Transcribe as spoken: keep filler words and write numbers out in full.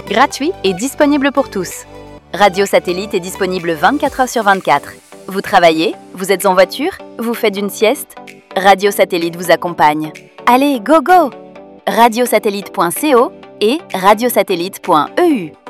gratuit et disponible pour tous. Radio Satellite est disponible vingt-quatre heures sur vingt-quatre. Vous travaillez? Vous êtes en voiture? Vous faites une sieste? Radio Satellite vous accompagne. Allez, go go! radiosatellite point co et radiosatellite point e u